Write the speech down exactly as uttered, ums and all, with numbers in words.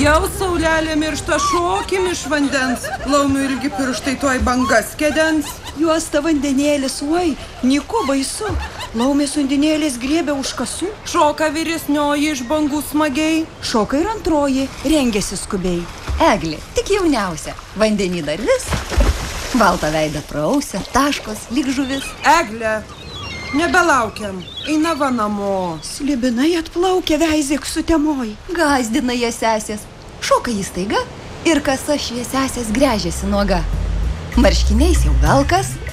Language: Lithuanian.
Jau saulelė miršta, šokim iš vandens. Laumių ilgi pirštai tuoj bangas kedens. Juosta vandenėlis, oi, nieko baisu. Laumės undinėlės griebia už kasų. Šoka vyresnioji iš bangų smagiai. Šoka ir antroji, rengiasi skubiai. Eglė, tik jauniausia, vandenį dar vis. Baltą veidą prausia, taškos, lyg žuvis. Eglė, nebelaukiam, einava namo. Slibinai atplaukia veizėk sutemoj. Gazdina jie sesės. Šoka jį staiga ir kasa šviesesės gręžiasi nuoga. Marškiniais jau velkas,